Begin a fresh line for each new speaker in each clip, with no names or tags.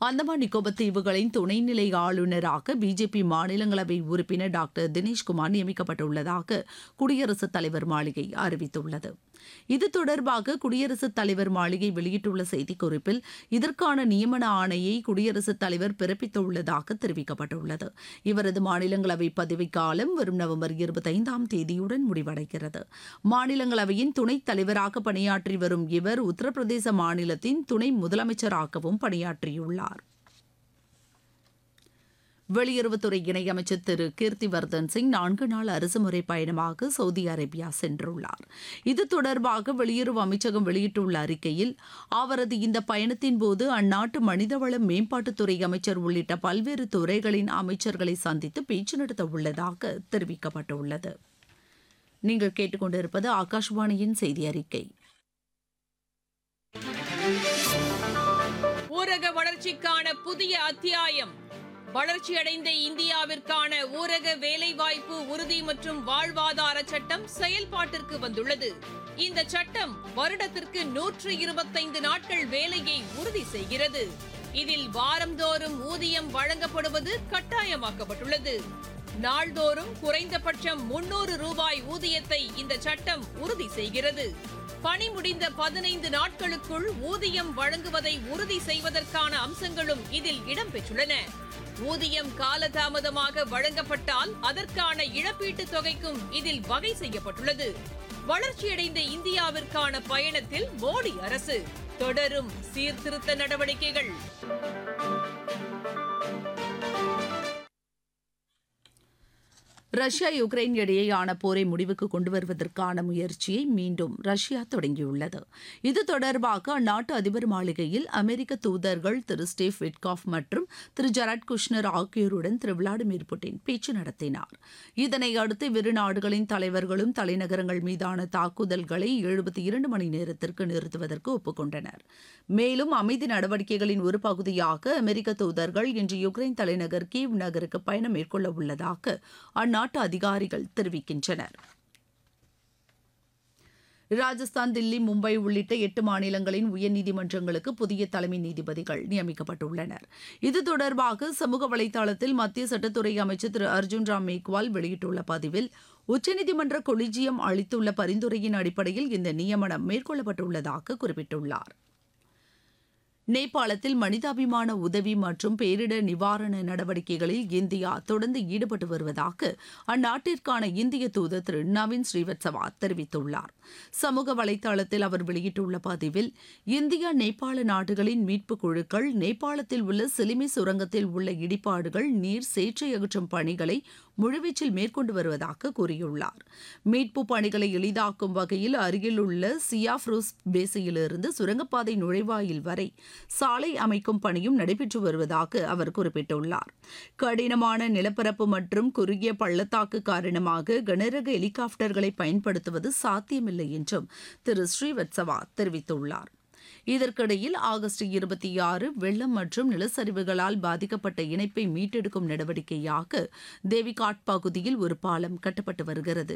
அந்தமான் நிக்கோபர் தீவுகளின் துணைநிலை ஆளுநராக பிஜேபி மாநிலங்களவை உறுப்பினர் டாக்டர் தினேஷ்குமார் நியமிக்கப்பட்டுள்ளதாக குடியரசுத் தலைவர் மாளிகை அறிவித்துள்ளது. இது தொடர்பாக குடியரசுத் தலைவர் மாளிகை வெளியிட்டுள்ள செய்திக்குறிப்பில் இதற்கான நியமன ஆணையை குடியரசுத் தலைவர் பிறப்பித்துள்ளதாக தெரிவிக்கப்பட்டுள்ளது. இவரது மாநிலங்களவை பதவிக்காலம் வரும் நவம்பர் 25ஆம் தேதியுடன் முடிவடைகிறது. மாநிலங்களவையின் துணைத் தலைவராக பணியாற்றி வரும் இவர் உத்தரப்பிரதேச மாநிலத்தின் துணை முதலமைச்சராகவும் பணியாற்றியுள்ளார். வெளியுறவுத்துறை இணையமைச்சர் திரு கீர்த்திவர்தன் சிங் 4 நாள் அரசுமுறை பயணமாக சவுதி அரேபியா சென்றுள்ளார். இது தொடர்பாக வெளியுறவு அமைச்சகம் வெளியிட்டுள்ள அறிக்கையில், அவரது இந்த பயணத்தின் போது அந்நாட்டு மனிதவள மேம்பாட்டுத்துறை அமைச்சர் உள்ளிட்ட பல்வேறு துறைகளின் அமைச்சர்களை சந்தித்து பேச்சு நடத்த உள்ளதாக தெரிவிக்கப்பட்டுள்ளது. நீங்கள் கேட்டுக்கொண்டிருப்பது ஆகாஷ்வாணியின் செய்தி அறிக்கை.
ஊரக வளர்ச்சிக்கான புதிய அத்தியாயம். வளர்ச்சியடைந்த இந்தியாவிற்கான ஊரக வேலைவாய்ப்பு உறுதி மற்றும் வாழ்வாதார சட்டம் செயல்பாட்டிற்கு வந்துள்ளது. இந்த சட்டம் வருடத்திற்கு 125 நாட்கள் வேலையை உறுதி செய்கிறது. இதில் வாரந்தோறும் ஊதியம் வழங்கப்படுவது கட்டாயமாக்கப்பட்டுள்ளது. நாள்தோறும் குறைந்தபட்சம் 300 ரூபாய் ஊதியத்தை இந்த சட்டம் உறுதி செய்கிறது. பணி முடிந்த 15 நாட்களுக்குள் ஊதியம் வழங்குவதை உறுதி செய்வதற்கான அம்சங்களும் இதில் இடம்பெற்றுள்ளன. ஊதியம் காலதாமதமாக வழங்கப்பட்டால் அதற்கான இழப்பீட்டுத் தொகைக்கும் இதில் வகை செய்யப்பட்டுள்ளது. வளர்ச்சியடைந்த இந்தியாவிற்கான பயணத்தில் மோடி அரசு தொடரும் சீர்திருத்த நடவடிக்கைகள்.
ரஷ்யா யுக்ரைன் இடையேயான போரை முடிவுக்கு கொண்டு வருவதற்கான முயற்சியை மீண்டும் ரஷ்யா தொடங்கியுள்ளது. இது தொடர்பாக அந்நாட்டு அதிபர் மாளிகையில் அமெரிக்க தூதர்கள் திரு ஸ்டீவ் விட்காஃப் மற்றும் திரு ஜெரட் குஷ்னர் ஆகியோருடன் திரு விளாடிமிர் புட்டின் பேச்சு நடத்தினார். இதனை அடுத்து இரு நாடுகளின் தலைவர்களும் தலைநகரங்கள் மீதான தாக்குதல்களை 72 மணி நேரத்திற்கு நிறுத்துவதற்கு ஒப்புக்கொண்டனர். மேலும் அமைதி நடவடிக்கைகளின் ஒரு பகுதியாக அமெரிக்க தூதர்கள் இன்று யுக்ரைன் தலைநகர் கீவ் நகருக்கு பயணம் மேற்கொள்ள உள்ளதாக அந்நாட்டு அதிகாரிகள் தெரிவிக்கின்றனர். ராஜஸ்தான், தில்லி, மும்பை உள்ளிட்ட 8 மாநிலங்களின் உயர்நீதிமன்றங்களுக்கு புதிய தலைமை நீதிபதிகள் நியமிக்கப்பட்டுள்ளனர். இது தொடர்பாக சமூக வலைதளத்தில் மத்திய சட்டத்துறை அமைச்சர் திரு அர்ஜுன் ராம் மேக்வால் வெளியிட்டுள்ள பதிவில், உச்சநீதிமன்ற கொலிஜியம் அளித்துள்ள பரிந்துரையின் அடிப்படையில் இந்த நியமனம் மேற்கொள்ளப்பட்டுள்ளதாக குறிப்பிட்டுள்ளார். நேபாளத்தில் மனிதாபிமான உதவி மற்றும் பேரிடர் நிவாரண நடவடிக்கைகளில் இந்தியா தொடர்ந்து ஈடுபட்டு வருவதாக அந்நாட்டிற்கான இந்திய தூதர் திரு நவீன் ஸ்ரீவத்சவா தெரிவித்துள்ளார். சமூக வலைதளத்தில் அவர் வெளியிட்டுள்ள பதிவில், இந்தியா நேபாள நாடுகளின் மீட்புக் குழுக்கள் நேபாளத்தில் உள்ள சிலிமி சுரங்கத்தில் உள்ள இடிபாடுகள் நீர் சேற்றை அகற்றும் பணிகளை முழுவீச்சில் மேற்கொண்டு வருவதாக கூறியுள்ளார். மீட்பு பணிகளை எளிதாக்கும் வகையில் அருகில் உள்ள சியாஃப்ரூஸ் பேசியிலிருந்து சுரங்கப்பாதை நுழைவாயில் வரை சாலை அமைக்கும் பணியும் நடைபெற்று வருவதாக அவர் குறிப்பிட்டுள்ளார். கடினமான நிலப்பரப்பு மற்றும் குறுகிய பள்ளத்தாக்கு காரணமாக கனரக ஹெலிகாப்டர்களை பயன்படுத்துவது சாத்தியமில்லை என்றும் திரு ஸ்ரீவத்சவா தெரிவித்துள்ளார். இதற்கிடையில் ஆகஸ்ட் 26 வெள்ளம் மற்றும் நிலச்சரிவுகளால் பாதிக்கப்பட்ட இணைப்பை மீட்டெடுக்கும் நடவடிக்கையாக தேவிகாட் பகுதியில் ஒரு பாலம் கட்டப்பட்டு வருகிறது.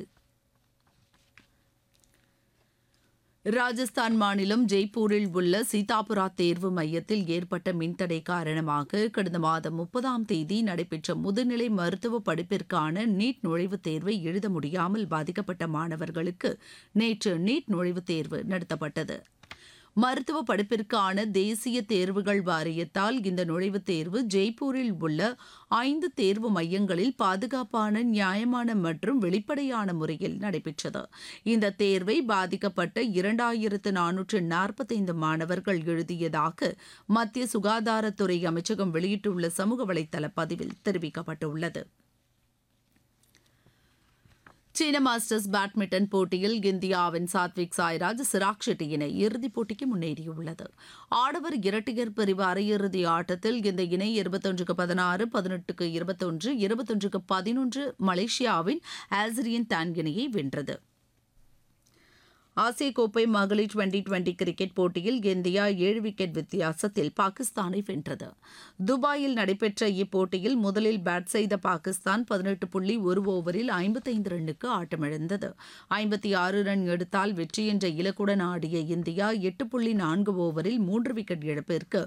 ராஜஸ்தான் மாநிலம் ஜெய்ப்பூரில் உள்ள சீதாபுரா தேர்வு மையத்தில் ஏற்பட்ட மின்தடை காரணமாக கடந்த மாதம் 30ஆம் தேதி நடைபெற்ற முதுநிலை மருத்துவ படிப்பிற்கான நீட் நுழைவுத் தேர்வை எழுத முடியாமல் பாதிக்கப்பட்ட மாணவர்களுக்கு நேற்று நீட் நுழைவுத் தேர்வு நடத்தப்பட்டது. மருத்துவ படிப்பிற்கான தேசிய தேர்வுகள் வாரியத்தால் இந்த நுழைவுத் தேர்வு ஜெய்ப்பூரில் உள்ள 5 தேர்வு மையங்களில் பாதுகாப்பான, நியாயமான மற்றும் வெளிப்படையான முறையில் நடைபெற்றது. இந்த தேர்வை பாதிக்கப்பட்ட 2445 மாணவர்கள் எழுதியதாக மத்திய சுகாதாரத்துறை அமைச்சகம் வெளியிட்டுள்ள சமூக வலைதள பதிவில் தெரிவிக்கப்பட்டுள்ளது. சீன மாஸ்டர்ஸ் பேட்மிண்டன் போட்டியில் இந்தியாவின் சாத்விக் சாய்ராஜ், சிராக் ஷெட்டி இணை இறுதிப் போட்டிக்கு முன்னேறியுள்ளது. ஆடவர் இரட்டையர் பிரிவு அரையிறுதி ஆட்டத்தில் இந்த இணை 21-16, 18-21, 21-11 மலேசியாவின் ஆசிரியன் டான் இணையை வென்றது. ஆசிய கோப்பை மகளிர் 2020 கிரிக்கெட் போட்டியில் இந்தியா 7 விக்கெட் வித்தியாசத்தில் பாகிஸ்தானை வென்றது. துபாயில் நடைபெற்ற இப்போட்டியில் முதலில் பேட் செய்த பாகிஸ்தான் 18.1 ஓவரில் 55 ரன்னுக்கு ஆட்டமிழந்தது. 56 ரன் எடுத்தால் வெற்றி என்ற இலக்குடன் ஆடிய இந்தியா 8.4 ஓவரில் 3 விக்கெட் இழப்பிற்கு